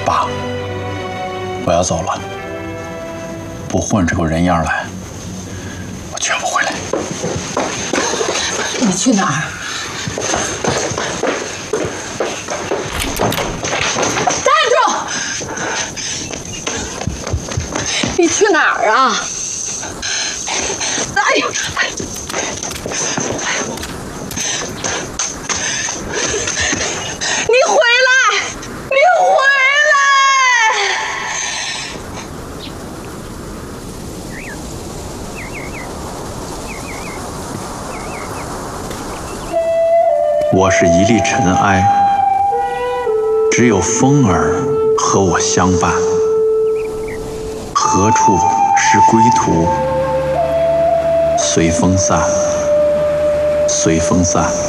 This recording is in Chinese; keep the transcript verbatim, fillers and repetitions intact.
爸，我要走了，不混出个人样来，我绝不回来。 你去哪儿？站住！你去哪儿啊？哎呀！哎呀！你回来！你回来！ 我是一粒尘埃，只有风儿和我相伴。何处是归途？随风散，随风散。